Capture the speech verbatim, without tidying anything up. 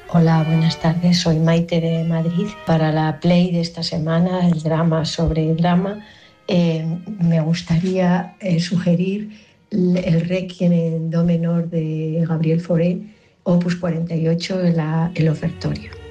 Hola, buenas tardes. Soy Maite de Madrid. Para la Play de esta semana, el drama sobre drama, eh, me gustaría eh, sugerir l- el Requiem en do menor de Gabriel Fauré, opus cuarenta y ocho, la- el ofertorio.